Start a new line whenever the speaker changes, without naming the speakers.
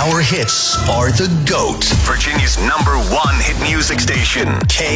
Our hits are the GOAT.
Virginia's #1 hit music station,